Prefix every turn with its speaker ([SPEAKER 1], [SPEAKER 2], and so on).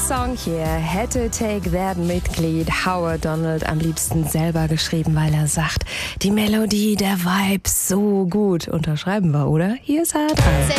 [SPEAKER 1] Song hier hätte Take That-Mitglied Howard Donald am liebsten selber geschrieben, weil er sagt, die Melodie, der Vibe so gut. Unterschreiben wir, oder? Hier ist er dran.